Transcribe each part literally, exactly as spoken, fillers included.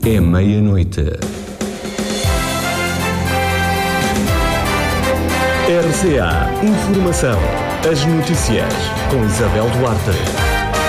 É meia-noite. R C A Informação. As notícias com Isabel Duarte.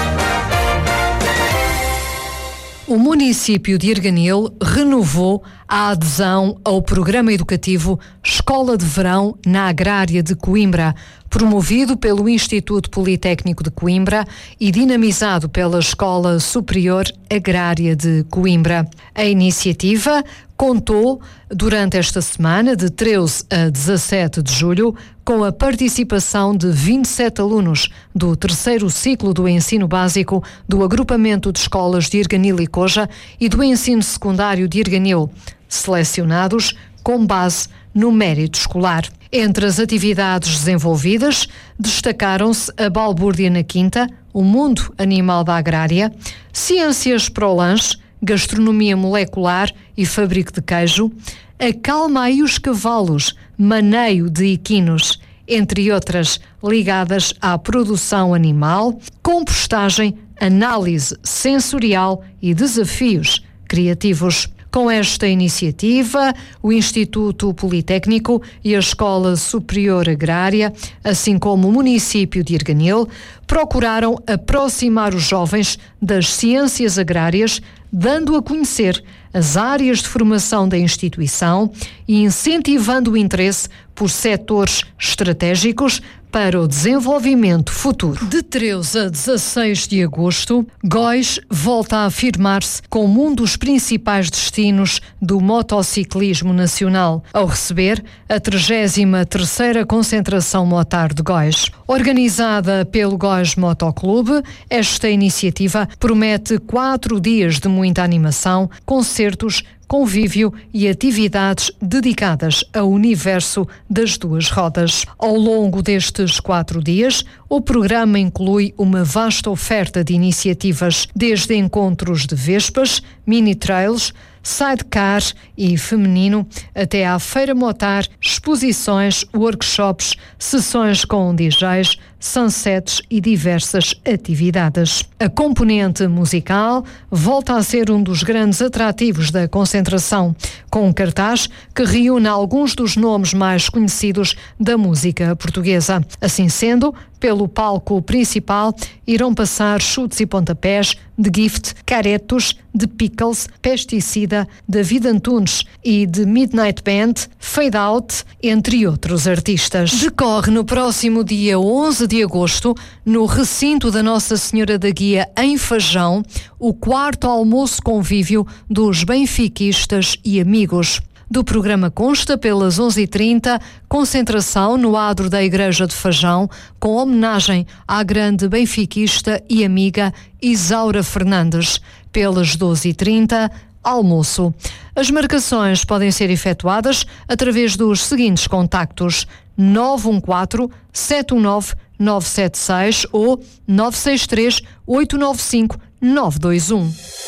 O município de Erganil renovou a adesão ao programa educativo Escola de Verão na Agrária de Coimbra, promovido pelo Instituto Politécnico de Coimbra e dinamizado pela Escola Superior Agrária de Coimbra. A iniciativa contou, durante esta semana, de treze a dezassete de julho, com a participação de vinte e sete alunos do terceiro ciclo do ensino básico do agrupamento de escolas de Erganil e Coja e do ensino secundário de Erganil, selecionados com base no mérito escolar. Entre as atividades desenvolvidas, destacaram-se a balbúrdia na quinta, o mundo animal da agrária, ciências para o lanche, gastronomia molecular e fabrico de queijo, acalmai os cavalos, maneio de equinos, entre outras ligadas à produção animal, compostagem, análise sensorial e desafios criativos. Com esta iniciativa, o Instituto Politécnico e a Escola Superior Agrária, assim como o município de Erganil, procuraram aproximar os jovens das ciências agrárias, dando a conhecer as áreas de formação da instituição e incentivando o interesse por setores estratégicos para o desenvolvimento futuro. De treze a dezasseis de agosto, Góis volta a afirmar-se como um dos principais destinos do motociclismo nacional, ao receber a trigésima terceira Concentração Motar de Góis. Organizada pelo Góis Motoclube, esta iniciativa promete quatro dias de muita animação, concertos, convívio e atividades dedicadas ao universo das duas rodas. Ao longo destes quatro dias, o programa inclui uma vasta oferta de iniciativas, desde encontros de vespas, mini-trails, sidecar e feminino, até à Feira Motar, exposições, workshops, sessões com D Js, sunsets e diversas atividades. A componente musical volta a ser um dos grandes atrativos da concentração, com um cartaz que reúne alguns dos nomes mais conhecidos da música portuguesa. Assim sendo, pelo palco principal irão passar chutes e pontapés de Gift, Caretos, de Pickles, Pesticida, David Antunes e de Midnight Band, Fade Out, entre outros artistas. Decorre no próximo dia onze de agosto, no recinto da Nossa Senhora da Guia, em Fajão, o quarto almoço convívio dos benfiquistas e amigos. Do programa consta, pelas onze e trinta, concentração no adro da Igreja de Fajão, com homenagem à grande benfiquista e amiga Isaura Fernandes. Pelas doze e trinta, almoço. As marcações podem ser efetuadas através dos seguintes contactos: nove um quatro, sete um nove, nove sete seis ou nove seis três, oito nove cinco, nove dois um.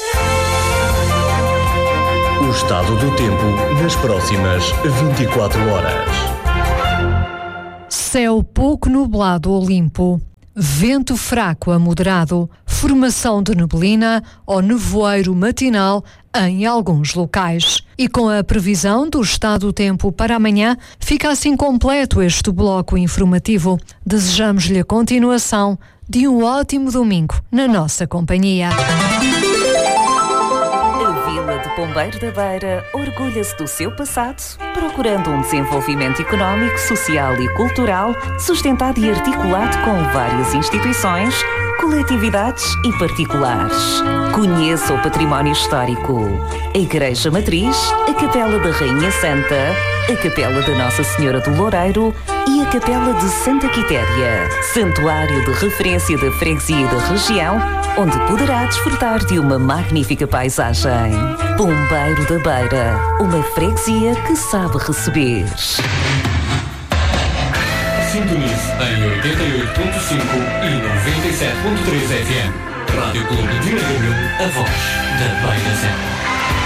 O estado do tempo nas próximas vinte e quatro horas. Céu pouco nublado ou limpo. Vento fraco a moderado. Formação de neblina ou nevoeiro matinal em alguns locais. E com a previsão do estado do tempo para amanhã, fica assim completo este bloco informativo. Desejamos-lhe a continuação de um ótimo domingo na nossa companhia. De Pombeiro da Beira orgulha-se do seu passado, procurando um desenvolvimento económico, social e cultural sustentado e articulado com várias instituições, coletividades e particulares. Conheça o património histórico: a Igreja Matriz, a Capela da Rainha Santa, a Capela da Nossa Senhora do Loureiro e a Capela de Santa Quitéria, santuário de referência da freguesia e da região, onde poderá desfrutar de uma magnífica paisagem. Pombeiro da Beira, uma freguesia que sabe receber. Sintonize em oitenta e oito ponto cinco e noventa e sete ponto três F M. Rádio Clube de Erganil, a voz da Beira Zero.